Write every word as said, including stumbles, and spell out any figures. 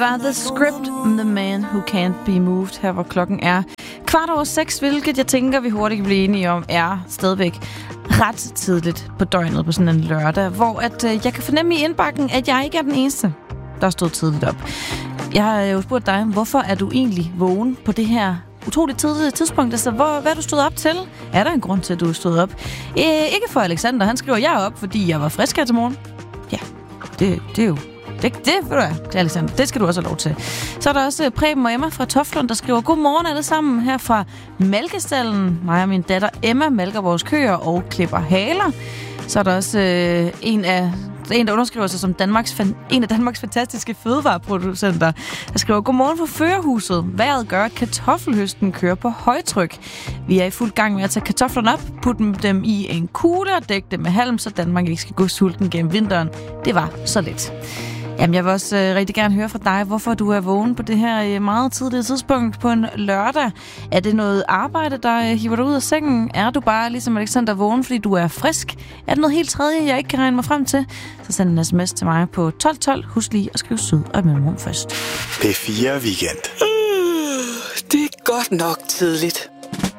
By the script, the man who can't be moved, her hvor klokken er kvart over seks, hvilket jeg tænker, vi hurtigt kan blive enige om, er stadigvæk ret tidligt på døgnet på sådan en lørdag, hvor at, øh, jeg kan fornemme i indbakken, at jeg ikke er den eneste, der stod tidligt op. Jeg har jo spurgt dig, hvorfor er du egentlig vågen på det her utroligt tidligt tidspunkt? Altså, hvor, hvad er du stået op til? Er der en grund til, at du er stået op? Øh, ikke for Alexander, han skriver, jeg er op, fordi jeg var frisk her til morgen. Ja, det, det er jo Det, det, ved du hvad, Alexander, det skal du også have lov til. Så er der også Preben og Emma fra Toftlund, der skriver, godmorgen alle sammen her fra Mælkestallen. Mig og min datter Emma mælker vores køer og klipper haler. Så er der også øh, en af en, der underskriver sig som Danmarks, en af Danmarks fantastiske fødevareproducenter, der skriver, godmorgen fra Førerhuset. Vejret gør, at kartoffelhøsten kører på højtryk. Vi er i fuld gang med at tage kartoflerne op, putte dem i en kugle og dække dem med halm, så Danmark ikke skal gå sulten gennem vinteren. Det var så let. Jamen, jeg vil også øh, rigtig gerne høre fra dig, hvorfor du er vågen på det her øh, meget tidlige tidspunkt på en lørdag. Er det noget arbejde, der øh, hiver dig ud af sengen? Er du bare ligesom Alexander vågen, fordi du er frisk? Er det noget helt tredje, jeg ikke kan regne mig frem til? Så send en sms til mig på tolv tolv. Husk lige at skrive syd og mellemrum først. P fire Weekend. Øh, det er godt nok tidligt.